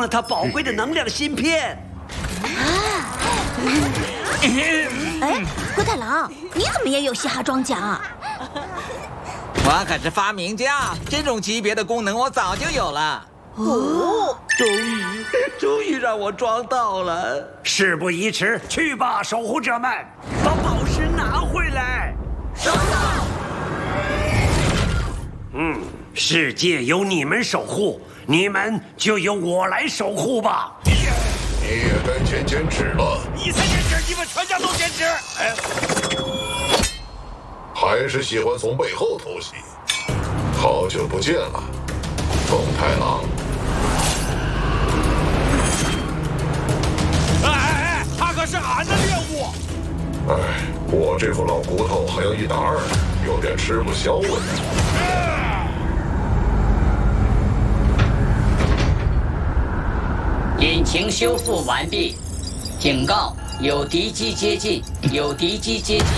了他宝贵的能量芯片。 哎，灰太狼，你怎么也有嘻哈装甲啊？ 我可是发明家，这种级别的功能我早就有了。 哦， 终于让我装到了。 事不宜迟，去吧，守护者们， 把宝石拿回来。 收到。 世界由你们守护，你们就由我来守护吧。 你也该减脂了。 你才减脂，你们全家都减脂。 还是喜欢从背后偷袭。好久不见了，风太郎。 哎，他可是俺的猎物。 哎，我这副老骨头还有1打2，有点吃不消啊。 引擎修复完毕，警告：有敌机接近，有敌机接近。